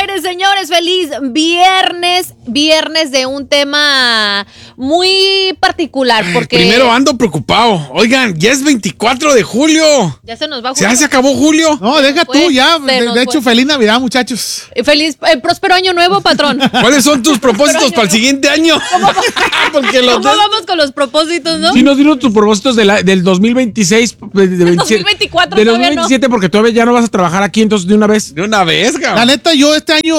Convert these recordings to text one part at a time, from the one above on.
aire, señores. Feliz viernes. Viernes de un tema muy particular. Porque primero ando preocupado. Oigan, ya es 24 de julio. Ya se nos va julio. ¿Ya se acabó julio? No, deja tú ya. De hecho, feliz Navidad, muchachos. Feliz, próspero año nuevo, patrón. ¿Cuáles son tus propósitos para el siguiente año? Porque ¿Cómo vamos con los propósitos, no? Sí, nos dieron tus propósitos del 2026. Del 2024 del todavía 2027, porque todavía ya no vas a trabajar aquí, entonces de una vez. De una vez, cabrón. La neta, yo este año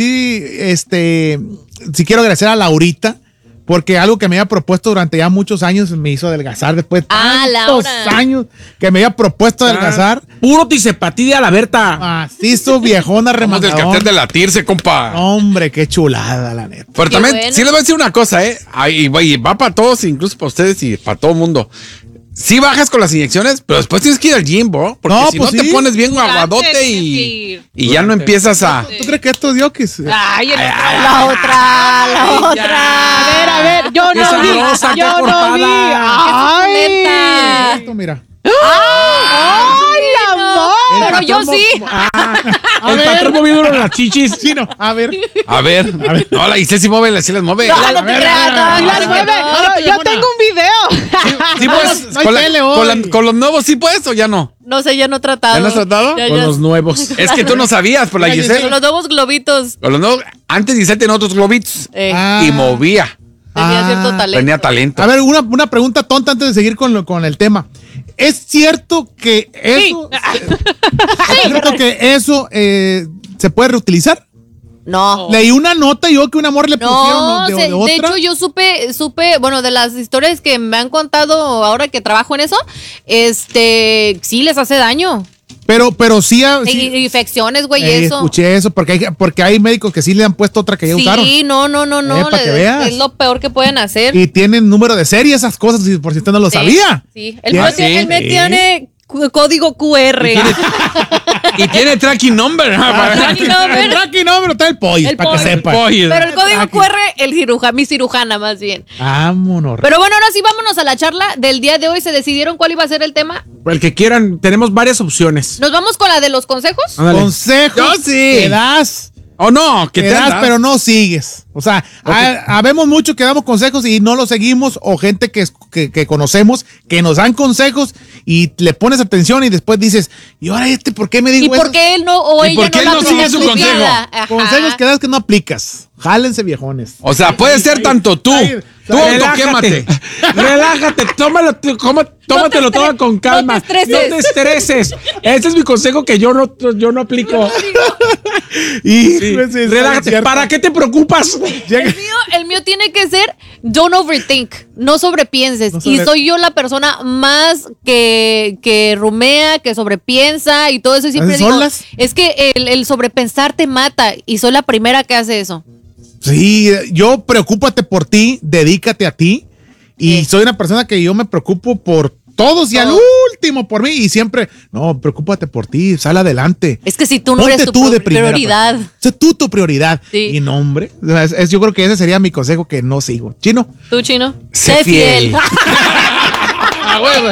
sí quiero agradecer a Laurita, porque algo que me había propuesto durante ya muchos años me hizo adelgazar después de tantos años que me había propuesto adelgazar. Puro tisepatí a la Berta. Así su viejona rematadora. Vamos del cartel de latirse, compa. Hombre, qué chulada, la neta. Pero también, sí les voy a decir una cosa, y va para todos, incluso para ustedes y para todo el mundo. Sí bajas con las inyecciones, pero después tienes que ir al gym, bro. Porque si no te pones bien aguadote y ya no empiezas a... ¿Tú crees que esto dio que Ay, la otra. A ver, yo no vi. Ay, esto, mira. ¡Ay, amor! Pero yo sí. El patrón moviéndolo en las chichis. Sí, no. A ver. No, la Isel sí mueve, sí las mueve. No te creas. Yo tengo un video. Sí, pues, no hay tele hoy. con los nuevos sí puedes o ya no. No sé, ya no he tratado. ¿Ya no has tratado? Con los nuevos. Es que tú no sabías por la Giselle. Con los nuevos globitos. Con los nuevos, antes Giselle tenía otros globitos y movía. Tenía cierto talento. Tenía talento. A ver, una pregunta tonta antes de seguir con el tema. ¿Es cierto que eso, se puede reutilizar? No. Leí una nota yo que un amor le pusieron de otra. De hecho, yo supe, bueno, de las historias que me han contado ahora que trabajo en eso, sí les hace daño. Pero sí, infecciones, güey, eso. Escuché eso, porque hay médicos que sí le han puesto otra que ya usaron. Sí, no. Para que veas. Es lo peor que pueden hacer. Y tienen número de serie esas cosas, por si usted no lo sabía. Sí, el mío tiene código QR. Y tiene tracking number. El tracking number está el pollo, para que sepa. Pero el código QR, mi cirujana más bien. Vámonos. Pero bueno, ahora sí vámonos a la charla del día de hoy. ¿Se decidieron cuál iba a ser el tema? El que quieran, tenemos varias opciones. ¿Nos vamos con la de los consejos? Ándale. Consejos Yo sí. que das. O no, que Que te das, das, pero no sigues. O sea, habemos mucho que damos consejos y no los seguimos, o gente que conocemos que nos dan consejos y le pones atención y después dices, ¿y ahora por qué me dijo eso? ¿Y por qué él no o ¿Y ella por qué no él no la sigue aplica su en consejo? vida? Ajá. Consejos que das que no aplicas. Jálense, viejones. O sea, puede ser tanto tú. Tú autoquémate. Relájate, tómatelo todo con calma. No te estreses. Ese es mi consejo que yo no aplico. Relájate. ¿Para qué te preocupas? El mío tiene que ser don't overthink, no sobrepienses. Y soy yo la persona más que rumea, que sobrepiensa y todo eso. Y siempre digo, es que el sobrepensar te mata y soy la primera que hace eso. Sí, yo preocúpate por ti, dedícate a ti. Y soy una persona que yo me preocupo por todos y al último por mí. Y siempre, no, preocúpate por ti, sal adelante. Es que si tú no eres tu prioridad. Sé tú tu prioridad. Sí. Y no, hombre. Yo creo que ese sería mi consejo que no sigo. Chino. ¿Tú, Chino? Sé fiel. No.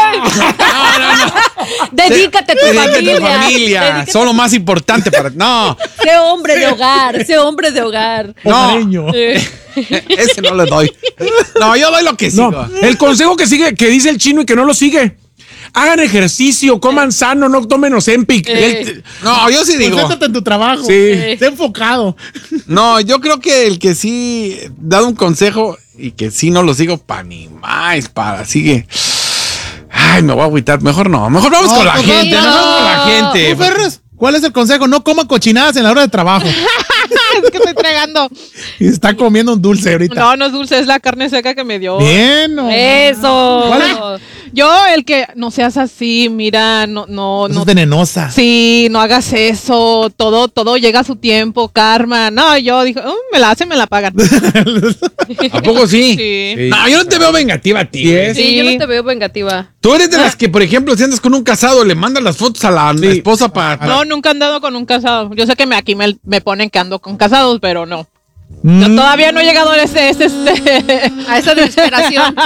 Dedícate a tu familia. Son lo más importante para... No. Sé hombre de hogar. No. Ese no le doy. No, yo doy lo que sigo. No, el consejo que sigue, que dice el Chino y que no lo sigue. Hagan ejercicio, coman sano, no tomen Ozempic. No, yo sí digo. Concéntrate en tu trabajo. Sí. Sé enfocado. No, yo creo que el que sí da un consejo y que sí no lo sigo para ni más, sigue. Ay, me voy a agüitar. Mejor vamos con la gente. Mejor con la gente. ¿Tú, Ferres? ¿Cuál es el consejo? No coma cochinadas en la hora de trabajo. Es que estoy tragando. Y está comiendo un dulce ahorita. No es dulce, es la carne seca que me dio. Bien. Eso. ¿Cuál es? Yo, el que no seas así, mira, no. Es venenosa. Sí, no hagas eso. Todo llega a su tiempo, karma. No, yo dije, me la hacen, me la pagan. ¿A poco sí? Sí. No, yo no te veo vengativa a ti. Sí, yo no te veo vengativa. Tú eres de las que, por ejemplo, si andas con un casado, le mandas las fotos a la esposa para... No, nunca he andado con un casado. Yo sé que aquí me ponen que ando con casados, pero no. Yo todavía no he llegado a a esa desesperación.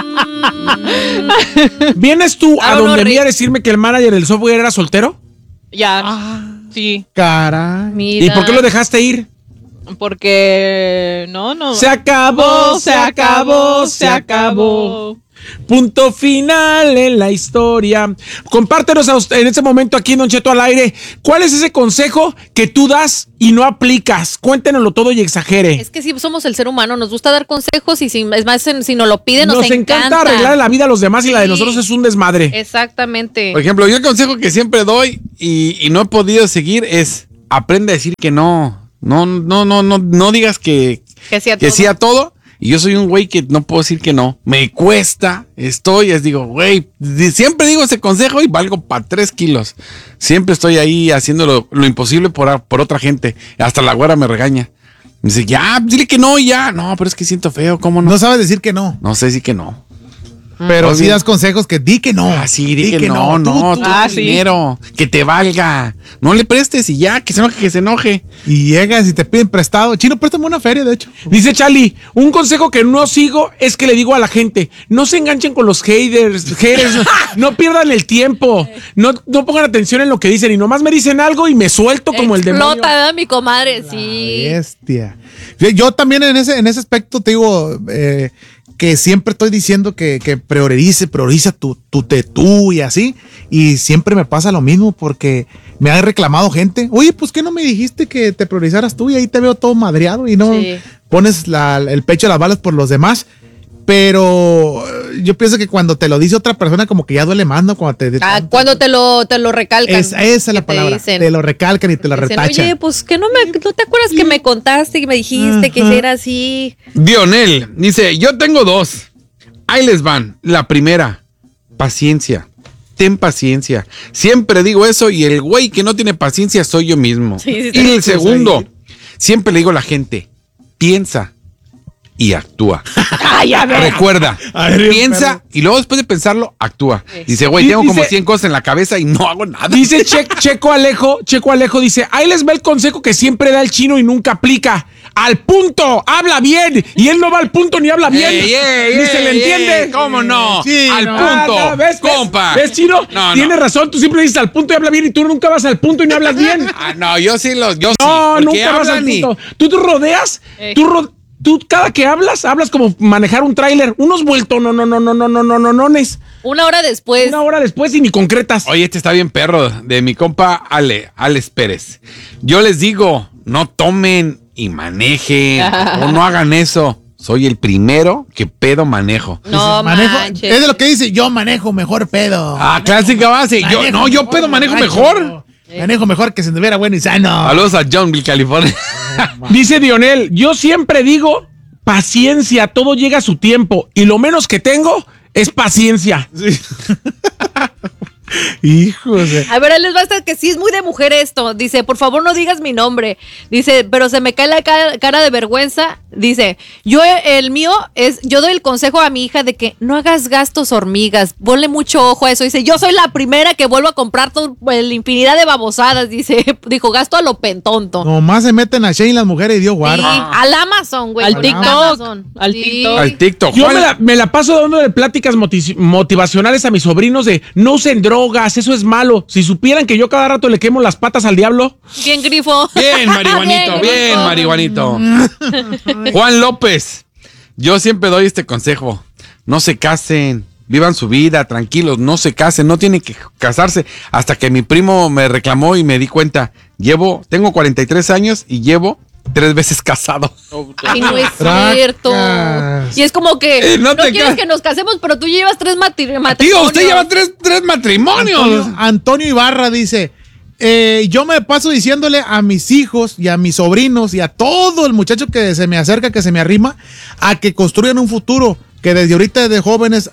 ¿Vienes tú a donde mí a decirme que el manager del software era soltero? Ya, sí. Caray. Mira. ¿Y por qué lo dejaste ir? Porque no. Se acabó. Punto final en la historia. Compártenos en este momento aquí en Don Cheto al aire. ¿Cuál es ese consejo que tú das y no aplicas? Cuéntenoslo todo y exagere. Es que sí, somos el ser humano, nos gusta dar consejos y es más, si nos lo piden, nos encanta arreglar la vida a los demás y la de nosotros es un desmadre. Exactamente. Por ejemplo, yo el consejo que siempre doy y no he podido seguir es aprende a decir que no. No digas que sí a todo. Y yo soy un güey que no puedo decir que no. Me cuesta, digo, güey, siempre digo ese consejo y valgo para 3 kilos. Siempre estoy ahí haciendo lo imposible por otra gente. Hasta la güera me regaña. Me dice, ya, dile que no y ya. No, pero es que siento feo, ¿cómo no? No sabes decir que no. No sé decir que no. Pero sí das consejos que di que no. Ah, sí, di que no. Tú dinero, que te valga. No le prestes y ya, que se enoje. Y llegas y te piden prestado. Chino, préstame una feria, de hecho. Dice Charlie, un consejo que no sigo es que le digo a la gente, no se enganchen con los haters, no pierdan el tiempo, no pongan atención en lo que dicen y nomás me dicen algo y me suelto como el demonio. Explota, mi comadre, sí. Bestia. Yo también en ese aspecto te digo... que siempre estoy diciendo que prioriza tu tú y así, y siempre me pasa lo mismo porque me ha reclamado gente, oye, pues ¿qué no me dijiste que te priorizaras tú? Y ahí te veo todo madreado y no pones el pecho a las balas por los demás. Pero yo pienso que cuando te lo dice otra persona como que ya duele más, ¿no? Cuando te lo recalcan. Esa es la palabra. Te lo recalcan y te lo retachan. Oye, pues que no te acuerdas que me contaste, que me dijiste que era así. Dionel dice, yo tengo 2. Ahí les van. La primera, paciencia. Ten paciencia. Siempre digo eso y el güey que no tiene paciencia soy yo mismo. Y el segundo, siempre le digo a la gente, piensa y actúa. Recuerda, piensa y luego después de pensarlo, actúa. Dice, güey, tengo como 100 cosas en la cabeza y no hago nada. Dice Checo Alejo dice, ahí les va el consejo que siempre da el Chino y nunca aplica. Al punto, habla bien. Y él no va al punto ni habla bien. Ni se le entiende. ¿Cómo no? Sí, al punto. ¿Ves, compa. ¿Ves, Chino? Tienes razón, tú siempre dices al punto y habla bien y tú nunca vas al punto y no hablas bien. No, yo sí. No, nunca vas al punto. Tú te rodeas, tú cada que hablas como manejar un tráiler. Unos vueltos, no. Una hora después y ni concretas. Oye, este está bien perro, de mi compa Alex Pérez. Yo les digo, no tomen y manejen o no hagan eso. Soy el primero que pedo manejo. No manches. Es de lo que dice, yo manejo mejor pedo. Clásica base. Yo pedo manejo mejor. Manejo mejor que se tuviera bueno y sano. Saludos a Johnville, California. Dice Dionel, yo siempre digo, paciencia, todo llega a su tiempo. Y lo menos que tengo es paciencia. Sí. Hijos. A ver, les basta que sí es muy de mujer esto. Dice, por favor no digas mi nombre. Dice, pero se me cae la cara de vergüenza. Dice, yo doy el consejo a mi hija de que no hagas gastos hormigas. Ponle mucho ojo a eso. Dice, yo soy la primera que vuelvo a comprar la infinidad de babosadas. Dijo, gasto a lo pentonto. Nomás se meten a Shane las mujeres y Dios guarda. Sí, al Amazon, güey. Al TikTok. Al TikTok. Yo me la paso dando de pláticas motivacionales a mis sobrinos de no usen drogas, eso es malo. Si supieran que yo cada rato le quemo las patas al diablo. Bien, grifo. Bien, marihuanito. Juan López, yo siempre doy este consejo. No se casen, vivan su vida, tranquilos, no se casen, no tienen que casarse. Hasta que mi primo me reclamó y me di cuenta, tengo 43 años y llevo 3 veces casado. Ay, no es cierto. Y es como que no quieres que nos casemos, pero tú llevas 3 matrimonios. Tío, usted lleva 3 matrimonios. Antonio Ibarra dice, yo me paso diciéndole a mis hijos y a mis sobrinos y a todo el muchacho que se me acerca, que se me arrima, a que construyan un futuro, que desde ahorita de jóvenes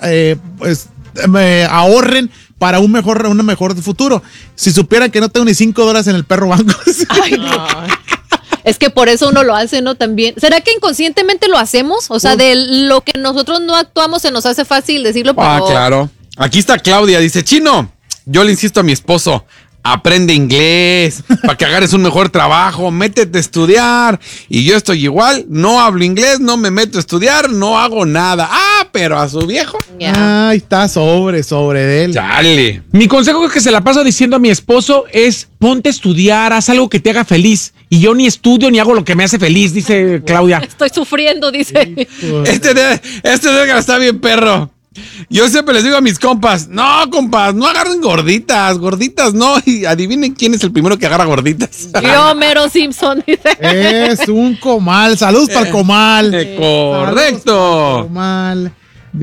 ahorren para un mejor futuro. Si supieran que no tengo ni $5 en el perro banco. Ay, no. Es que por eso uno lo hace, ¿no? También. ¿Será que inconscientemente lo hacemos? O sea, de lo que nosotros no actuamos se nos hace fácil decirlo. Pero... claro. Aquí está Claudia, dice, Chino, yo le insisto a mi esposo, aprende inglés, para que agarres un mejor trabajo, métete a estudiar. Y yo estoy igual, no hablo inglés, no me meto a estudiar, no hago nada. Pero a su viejo. Ahí está, sobre de él. Chale. Mi consejo que se la paso diciendo a mi esposo es: ponte a estudiar, haz algo que te haga feliz. Y yo ni estudio ni hago lo que me hace feliz, dice Claudia. Estoy sufriendo, dice. Este Edgar está bien perro. Yo siempre les digo a mis compas, no agarren gorditas no. Y adivinen quién es el primero que agarra gorditas. Yo, Mero Simpson, dice. Es un comal. Saludos para el comal. Correcto. Comal.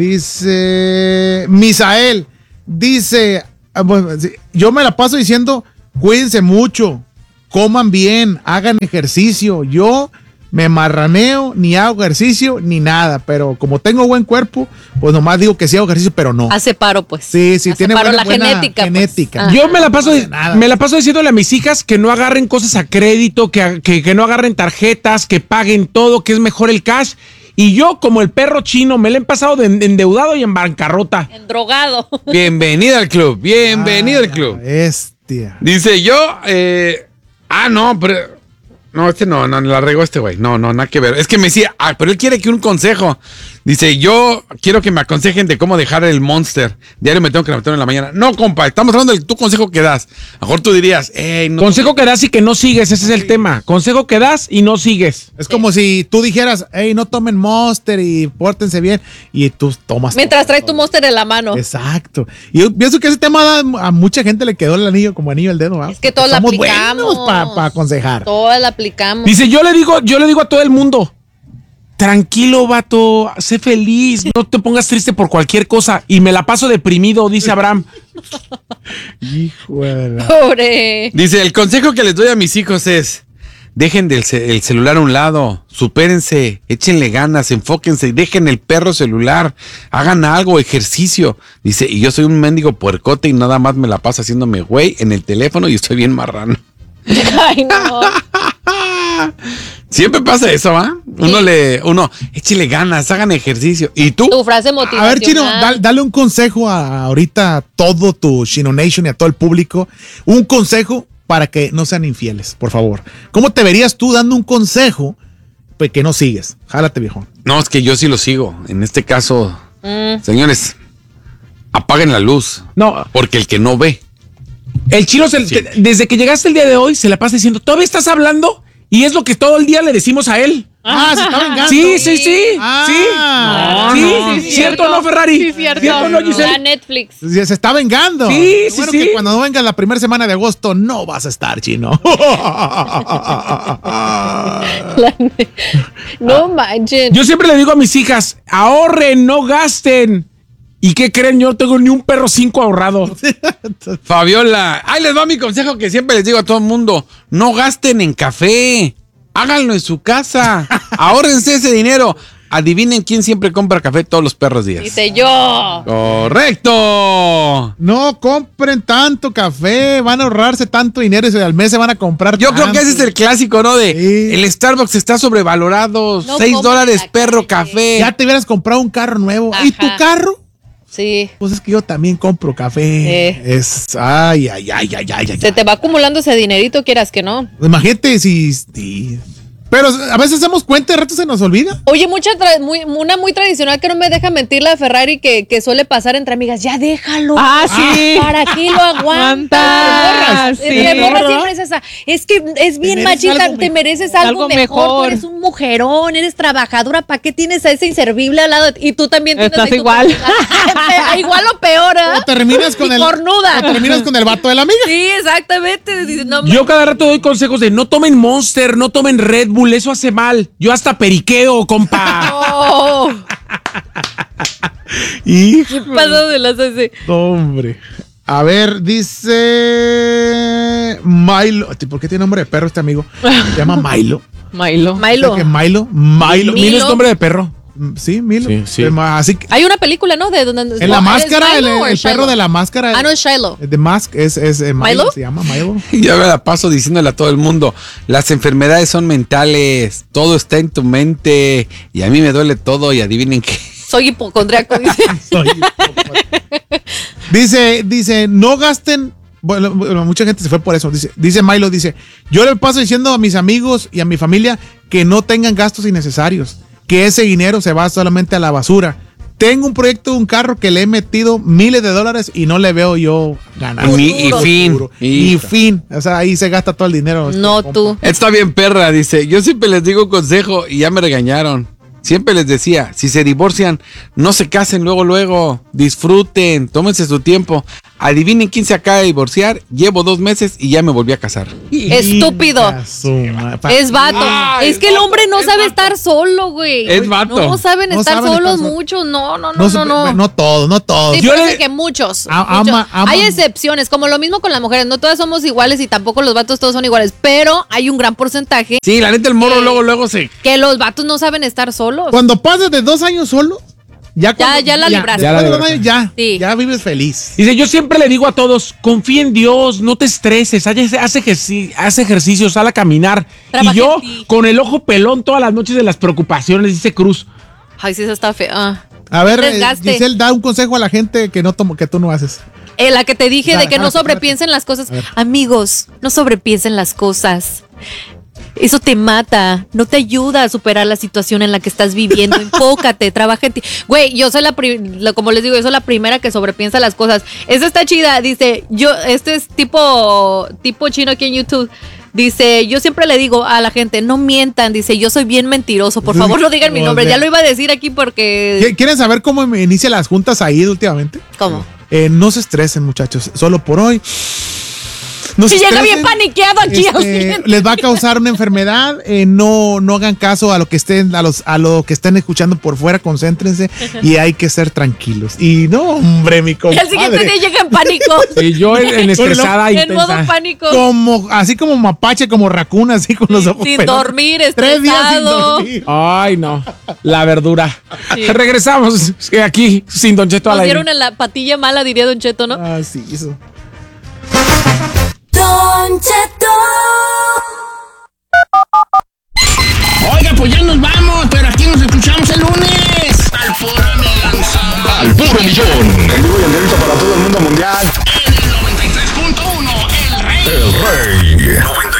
Dice Misael. Dice, yo me la paso diciendo, cuídense mucho, coman bien, hagan ejercicio. Yo me marraneo, ni hago ejercicio, ni nada, pero como tengo buen cuerpo, pues nomás digo que sí hago ejercicio, pero no. Hace paro, pues. Sí, tiene buena genética. Pues. Yo me la paso diciéndole a mis hijas que no agarren cosas a crédito, que no agarren tarjetas, que paguen todo, que es mejor el cash. Y yo, como el perro chino, me la he pasado de endeudado y en bancarrota. Endrogado. Bienvenida al club, al club. Dice yo, pero... No, no, la regó este güey. No, nada que ver. Es que me decía, pero él quiere que un consejo. Dice, yo quiero que me aconsejen de cómo dejar el Monster. Diario me tengo que levantar en la mañana. No, compa, estamos hablando del tu consejo que das. A lo mejor tú dirías, no. Consejo que das y que no sigues, ese es el tema. Consejo que das y no sigues. Es como si tú dijeras, no tomen Monster y pórtense bien. Y tú tomas. Mientras traes tu Monster en la mano. Exacto. Y yo pienso que ese tema a mucha gente le quedó el anillo como anillo al dedo. Es que todos la aplicamos. Para aconsejar. Todas la aplicamos. Dice, yo le digo a todo el mundo, tranquilo, vato, sé feliz, no te pongas triste por cualquier cosa. Y me la paso deprimido, dice Abraham. Hijo de la... Pobre. Dice, el consejo que les doy a mis hijos es, dejen el celular a un lado, supérense, échenle ganas, enfóquense, dejen el perro celular, hagan algo, ejercicio. Dice, y yo soy un mendigo puercote y nada más me la paso haciéndome güey en el teléfono y estoy bien marrano. Ay, no. Siempre pasa eso, ¿va? Uno, échale ganas, hagan ejercicio. ¿Y tú? Tu frase motivacional. A ver, Chino, dale un consejo ahorita a todo tu Chino Nation y a todo el público. Un consejo para que no sean infieles, por favor. ¿Cómo te verías tú dando un consejo pues, que no sigues? Jálate, viejo. No, es que yo sí lo sigo. En este caso, señores, apaguen la luz. No. Porque el que no ve. El Chino, desde que llegaste el día de hoy, se la pasa diciendo, ¿todavía estás hablando? Y es lo que todo el día le decimos a él. Se está vengando. Sí. ¿Cierto o no, Ferrari? Sí, cierto. ¿Cierto o no, Giselle? La Netflix. Se está vengando. Sí. Que cuando no venga la primera semana de agosto, no vas a estar, Chino. No manches. Yo siempre le digo a mis hijas, ahorren, no gasten. ¿Y qué creen? Yo no tengo ni un perro 5 ahorrado. Fabiola, ahí les va mi consejo que siempre les digo a todo el mundo. No gasten en café. Háganlo en su casa. Ahórrense ese dinero. Adivinen quién siempre compra café todos los perros días. Dice yo. Correcto. No compren tanto café. Van a ahorrarse tanto dinero y al mes se van a comprar. Yo creo que ese es el clásico, ¿no? El Starbucks está sobrevalorado. No, $6 perro café. Ya te hubieras comprado un carro nuevo. Ajá. ¿Y tu carro? Sí. Pues es que yo también compro café. Ay. Se te va acumulando ese dinerito, quieras que no. Imagínate si pero a veces damos cuenta, de rato se nos olvida. Oye, una muy tradicional que no me deja mentir, la Ferrari, que suele pasar entre amigas. Ya déjalo. Sí. ¿Para qué lo aguantas? Entre morras siempre es esa. Es que es bien machita, te mereces algo mejor. Tú eres un mujerón, eres trabajadora. ¿Para qué tienes a ese inservible al lado? Y tú también tienes. Estás igual. Igual o peor, ¿eh? O terminas con el vato de la amiga. Sí, exactamente. No, yo cada rato doy consejos de no tomen Monster, no tomen Red Bull, eso hace mal. Yo hasta periqueo, compa. Oh. ¿Qué pasó de las ese? Hombre. A ver, dice Milo. ¿Por qué tiene nombre de perro este amigo? Se llama Milo. Milo. Milo es nombre de perro. Sí, Milo. Sí. Así que, hay una película, ¿no? De donde en la máscara, el perro de la máscara. No es Shiloh. The Mask es Milo. Se llama Milo. Yo me la paso diciéndole a todo el mundo, las enfermedades son mentales, todo está en tu mente y a mí me duele todo y adivinen qué. Soy hipocondriaco, dice. Dice, no gasten bueno, mucha gente se fue por eso. Dice Milo, yo le paso diciendo a mis amigos y a mi familia que no tengan gastos innecesarios, que ese dinero se va solamente a la basura. Tengo un proyecto de un carro que le he metido miles de dólares y no le veo yo ganar. Y fin. O sea, ahí se gasta todo el dinero. No tú. Está bien perra, dice. Yo siempre les digo un consejo y ya me regañaron. Siempre les decía, si se divorcian, no se casen luego. Disfruten, tómense su tiempo. Adivinen quién se acaba de divorciar. Llevo 2 meses y ya me volví a casar. Estúpido. Es vato. Es que el hombre no sabe estar solo, güey. Es vato. No saben estar solos muchos. No. No todos. Sí, parece que muchos. Hay excepciones, como lo mismo con las mujeres. No todas somos iguales y tampoco los vatos todos son iguales. Pero hay un gran porcentaje. Sí, la neta el morro luego se... Que los vatos no saben estar solos. Cuando pasas de 2 años solo, ya la libraste. Ya vives feliz. Dice, yo siempre le digo a todos, confía en Dios, no te estreses, haz ejercicio, sal a caminar. Trabaja y yo, con el ojo pelón todas las noches de las preocupaciones, dice Cruz. Ay, sí, eso está feo. A ver, Giselle, da un consejo a la gente que tú no haces. La que te dije de que no sobrepiensen las cosas. Amigos, no sobrepiensen las cosas. Eso te mata, no te ayuda a superar la situación en la que estás viviendo. Enfócate, trabaja en ti. Güey, yo soy como les digo, yo soy la primera que sobrepiensa las cosas. Esa está chida, dice, este es tipo chino aquí en YouTube. Dice, yo siempre le digo a la gente, no mientan, dice, yo soy bien mentiroso, por favor no digan mi nombre. Ya lo iba a decir aquí porque... ¿Quieren saber cómo me inicia las juntas ahí últimamente? ¿Cómo? No se estresen, muchachos, solo por hoy. Si llega bien paniqueado aquí. Les va a causar una enfermedad. No hagan caso a lo que estén escuchando por fuera. Concéntrense y hay que ser tranquilos. Y no, hombre, mi compadre. El siguiente día llega en pánico. Y yo en estresada en modo pánico. Así como mapache, como racuna, así con los ojos sin dormir, estresado. 3 días sin dormir. Ay, no. La verdura. Sí. Regresamos aquí sin Don Cheto al aire. Nos dieron en la patilla mala, diría Don Cheto, ¿no? Ah, sí, eso. Don Cheto. Oiga, pues ya nos vamos, pero aquí nos escuchamos el lunes. Al puro millón. Al puro millón. En vivo y en directo para todo el mundo mundial. En el 93.1, el rey. El rey.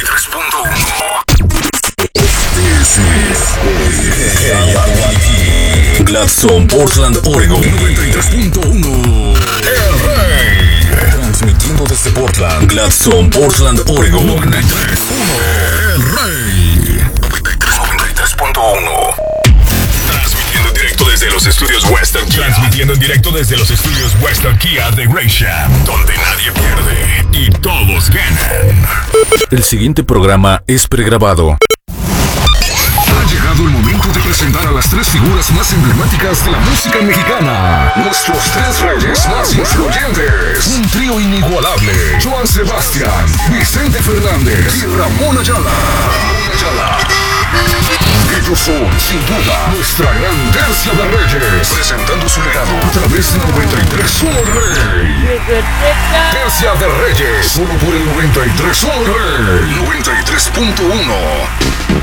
93.1. Gladstone, Portland, Oregon. 93.1. El rey. Transmitiendo desde Portland, Gladstone, Portland, Oregon. 93.1. El rey. 93.1. Transmitiendo en directo desde los estudios Western Kia. Transmitiendo en directo desde los estudios Western Kia de Gresham, donde nadie pierde y todos ganan. El siguiente programa es pregrabado. Ha llegado el momento de presentar a las 3 figuras más emblemáticas de la música mexicana. Nuestros 3 reyes más influyentes. Un trío inigualable. Joan Sebastián, Vicente Fernández y Ramón Ayala. Ellos son, sin duda, nuestra gran tercia de reyes. Presentando su legado a través de 93.1 Rey. Tercia de Reyes, solo por el 93.1 Rey. 93.1.